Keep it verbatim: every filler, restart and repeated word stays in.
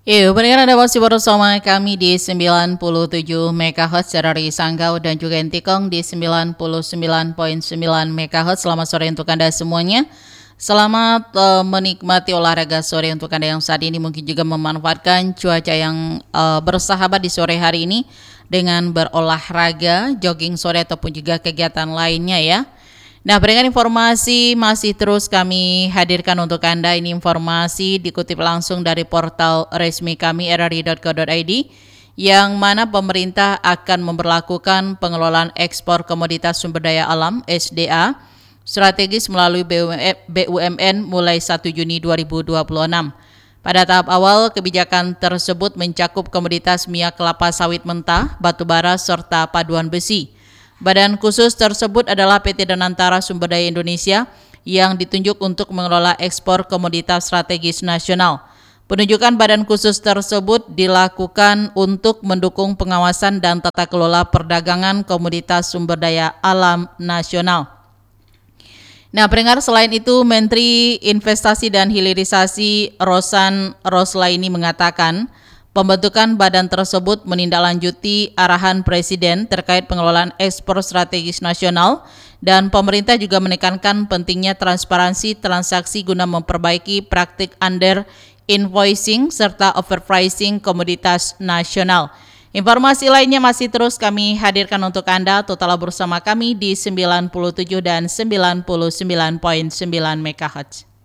Iya, pendengar Anda masih bersama kami di sembilan puluh tujuh megahertz dari Sanggau dan juga Entikong di sembilan puluh sembilan koma sembilan megahertz. Selamat sore untuk Anda semuanya. Selamat uh, menikmati olahraga sore untuk Anda yang saat ini mungkin juga memanfaatkan cuaca yang uh, bersahabat di sore hari ini dengan berolahraga, jogging sore ataupun juga kegiatan lainnya ya. Nah, berikan informasi masih terus kami hadirkan untuk Anda. Ini informasi dikutip langsung dari portal resmi kami r r i dot co dot i d, yang mana pemerintah akan memberlakukan pengelolaan ekspor komoditas sumber daya alam S D A strategis melalui B U M N mulai satu Juni dua ribu dua puluh enam. Pada tahap awal, kebijakan tersebut mencakup komoditas minyak kelapa sawit mentah, batu bara, serta paduan besi. Badan khusus tersebut adalah P T Danantara Sumber Daya Indonesia yang ditunjuk untuk mengelola ekspor komoditas strategis nasional. Penunjukan badan khusus tersebut dilakukan untuk mendukung pengawasan dan tata kelola perdagangan komoditas sumber daya alam nasional. Nah, pendengar, selain itu Menteri Investasi dan Hilirisasi Rosan Roslaini mengatakan pembentukan badan tersebut menindaklanjuti arahan Presiden terkait pengelolaan ekspor strategis nasional, dan pemerintah juga menekankan pentingnya transparansi transaksi guna memperbaiki praktik under invoicing serta overpricing komoditas nasional. Informasi lainnya masih terus kami hadirkan untuk Anda. Total bersama kami di sembilan puluh tujuh dan sembilan puluh sembilan koma sembilan megahertz.